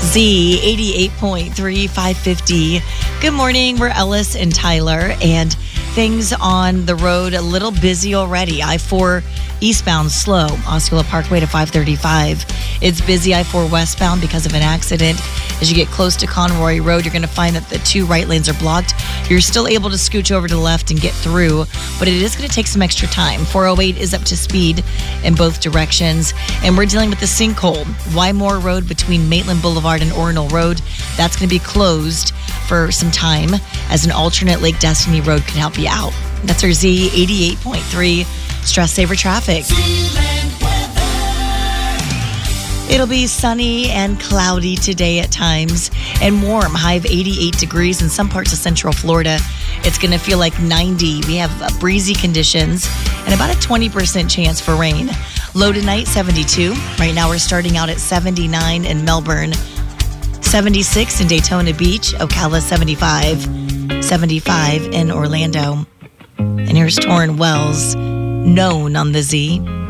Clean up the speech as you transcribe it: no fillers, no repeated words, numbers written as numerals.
Z 88.3, 550. Good morning. We're Ellis and Tyler, and things on the road a little busy already. I-4 eastbound slow, Osceola Parkway to 535. It's busy I-4 westbound because of an accident. As you get close to Conroy Road, you're going to find that the two right lanes are blocked. You're still able to scooch over to the left and get through, but it is going to take some extra time. 408 is up to speed in both directions, and we're dealing with the sinkhole. Wymore Road between Maitland Boulevard and Orinal Road, that's going to be closed for some time as an alternate Lake Destiny Road could help you out. That's our Z 88.3 Stress Saver Traffic. It'll be sunny and cloudy today at times and warm, high of 88 degrees in some parts of central Florida. It's going to feel like 90. We have breezy conditions and about a 20% chance for rain. Low tonight, 72. Right now we're starting out at 79 in Melbourne, 76 in Daytona Beach, Ocala 75, 75 in Orlando. And here's Torrin Wells, Known on the Z.